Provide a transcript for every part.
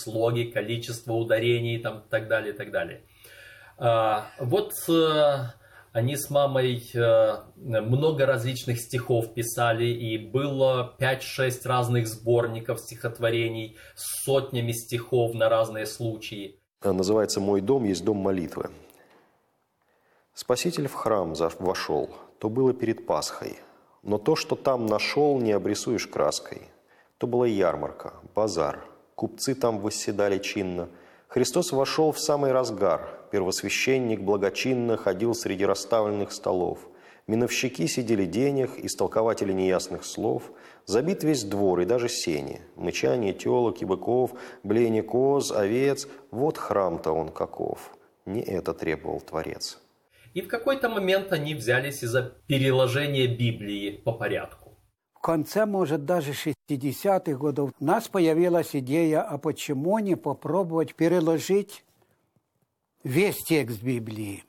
слоги, количество ударений там, и так далее, и так далее. Вот они с мамой много различных стихов писали, и было 5-6 разных сборников стихотворений с сотнями стихов на разные случаи. Называется «Мой дом есть дом молитвы». Спаситель в храм вошел, то было перед Пасхой, но то, что там нашел, не обрисуешь краской. То была ярмарка, базар, купцы там восседали чинно. Христос вошел в самый разгар, первосвященник благочинно ходил среди расставленных столов. Миновщики сидели денег, истолкователи неясных слов. Забит весь двор и даже сени, мычание телок и быков, блеяние коз, овец. Вот храм-то он каков, не это требовал Творец. И в какой-то момент они взялись из-за переложения Библии по порядку. В конце, может, даже 60-х годов у нас появилась идея, а почему не попробовать переложить весь текст Библии.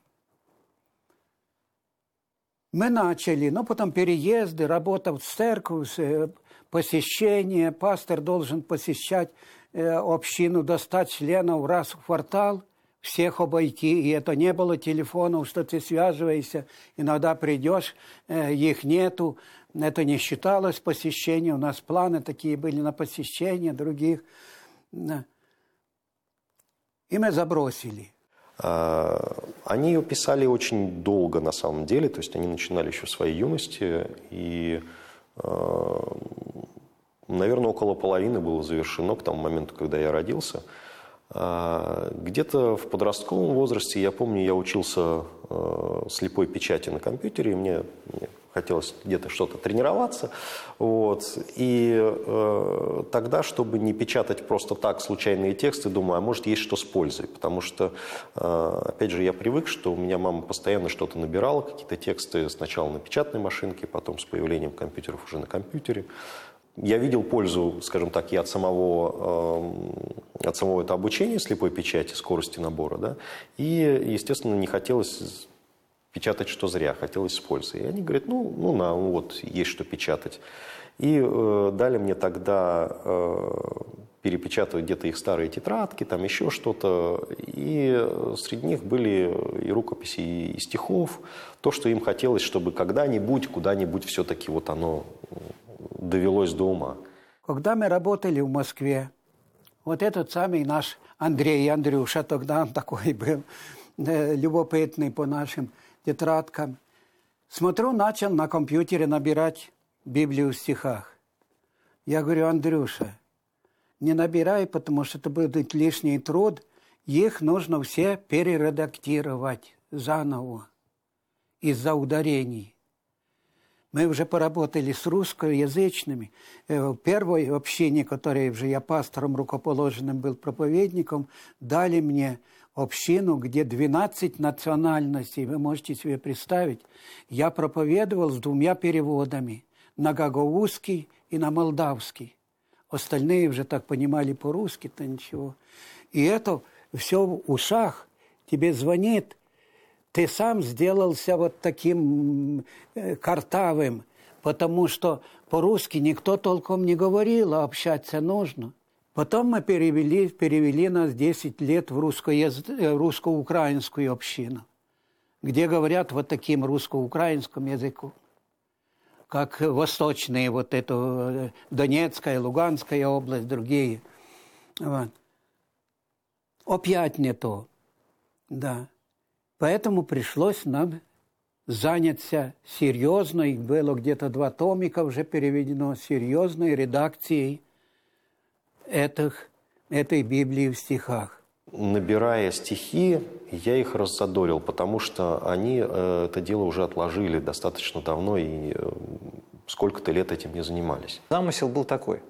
Мы начали, но потом переезды, работа в церковь, посещение. Пастор должен посещать общину до 100 членов раз в квартал, всех обойти. И это не было телефонов, что ты связываешься, иногда придешь, их нету. Это не считалось посещением. У нас планы такие были на посещение других. И мы забросили. Они ее писали очень долго на самом деле, то есть они начинали еще в своей юности, и, наверное, около половины было завершено к тому моменту, когда я родился. Где-то в подростковом возрасте, я помню, я учился слепой печати на компьютере, и мне хотелось где-то что-то тренироваться. Вот. И тогда, чтобы не печатать просто так случайные тексты, думаю, а может есть что с пользой. Потому что, опять же, я привык, что у меня мама постоянно что-то набирала, какие-то тексты сначала на печатной машинке, потом с появлением компьютеров уже на компьютере. Я видел пользу, скажем так, и от самого этого обучения слепой печати, скорости набора, да, и, естественно, не хотелось печатать что зря, хотелось с пользой. И они говорят, вот, есть что печатать. И дали мне тогда перепечатывать где-то их старые тетрадки, там еще что-то, и среди них были и рукописи, и стихов, то, что им хотелось, чтобы когда-нибудь, куда-нибудь все-таки вот оно довелось до ума. Когда мы работали в Москве, вот этот самый наш Андрюша, тогда он такой был, любопытный по нашим тетрадкам. Смотрю, начал на компьютере набирать Библию в стихах. Я говорю, Андрюша, не набирай, потому что это будет лишний труд. Их нужно все перередактировать заново из-за ударений. Мы уже поработали с русскоязычными. В первой общине, которой уже я пастором рукоположенным был, проповедником, дали мне общину, где 12 национальностей. Вы можете себе представить. Я проповедовал с 2 переводами. На гагаузский и на молдавский. Остальные уже так понимали по-русски-то ничего. И это все в ушах. Тебе звонит. Ты сам сделался вот таким картавым, потому что по-русски никто толком не говорил, а общаться нужно. Потом мы перевели нас 10 лет в русско-украинскую общину, где говорят вот таким русско-украинским языком, как восточные, вот это Донецкая, Луганская область, другие. Вот. Опять не то, да. Поэтому пришлось нам заняться серьезно, их было где-то 2 томика уже переведено, серьезной редакцией этой Библии в стихах. Набирая стихи, я их раззадорил, потому что они это дело уже отложили достаточно давно и сколько-то лет этим не занимались. Замысел был такой.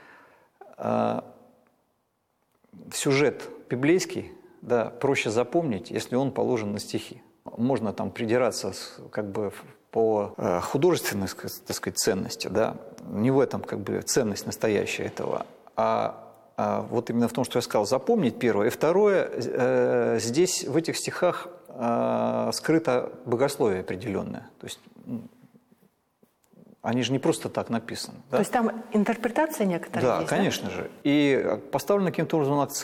Сюжет библейский, да, проще запомнить, если он положен на стихи. Можно там придираться как бы по художественной, так сказать, ценности, да, не в этом как бы ценность настоящая этого, а вот именно в том, что я сказал, запомнить первое. И второе, здесь в этих стихах скрыто богословие определенное. То есть они же не просто так написаны. Да? То есть там интерпретация некоторая да, есть, конечно же. И поставлен каким-то образом акцент.